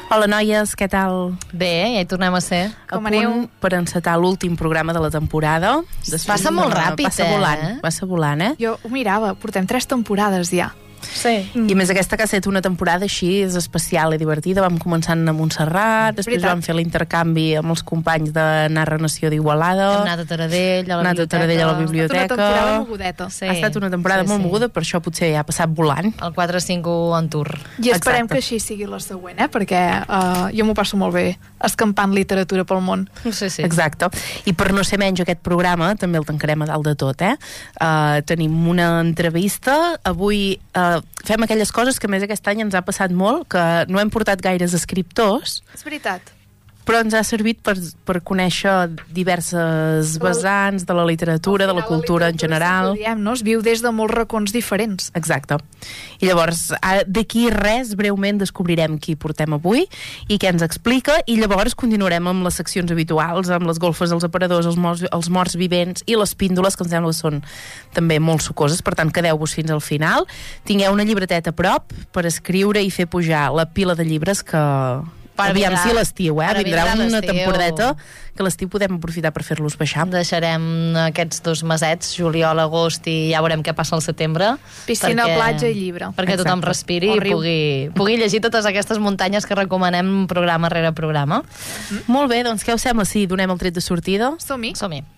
Hola, noies, què tal? Bé, ja hi tornem a ser. Com aneu? Per encetar l'últim programa de la temporada. Passa molt ràpid, Passa volant, eh? Jo ho mirava, portem 3 temporades ja. Sí. I a més aquesta que ha estat una temporada així és especial i divertida. Vam començant a Montserrat, després vam fer l'intercanvi amb els companys de Narració d'Igualada. Hem anat a Taradell, a la biblioteca. Ha estat una temporada mogudeta. Sí. Ha estat una temporada molt moguda, per això potser ja ha passat volant. El 4-5 en tour. I esperem que així sigui la següent, perquè jo m'ho passo molt bé escampant literatura pel món. Sí. Exacte. I per no ser menys aquest programa, també el tancarem a dalt de tot, tenim una entrevista. Avui fem aquelles coses que a més aquest any ens ha passat molt, que no hem portat gaires escriptors. És veritat. Però ens ha servit per conèixer diverses vessants de la literatura, de la cultura en general. Es viu des de molts racons diferents. Exacte. I llavors, d'aquí res, breument descobrirem qui portem avui i què ens explica, i llavors continuarem amb les seccions habituals, amb les golfes, els aparadors, els morts vivents i les píndoles, que em sembla que són també molt sucoses, per tant, quedeu-vos fins al final. Tingueu una llibreteta a prop per escriure i fer pujar la pila de llibres que... Aviam si l'estiu, vindrà una temporadeta que l'estiu podem aprofitar per fer-los baixar. Deixarem aquests 2 mesets, juliol, agost, i ja veurem què passa al setembre. Piscina, platja i llibre. Perquè tothom respiri i pugui llegir totes aquestes muntanyes que recomanem programa rere programa. Molt bé, doncs què us sembla si donem el tret de sortida? Som-hi. Som-hi.